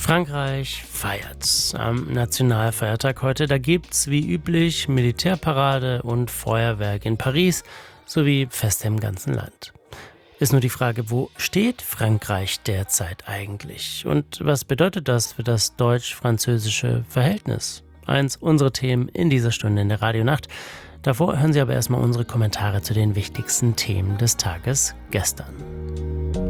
Frankreich feiert am Nationalfeiertag heute. Da gibt's wie üblich Militärparade und Feuerwerk in Paris sowie Feste im ganzen Land. Ist nur die Frage, wo steht Frankreich derzeit eigentlich? Und was bedeutet das für das deutsch-französische Verhältnis? Eins unserer Themen in dieser Stunde in der Radionacht. Davor hören Sie aber erstmal unsere Kommentare zu den wichtigsten Themen des Tages gestern.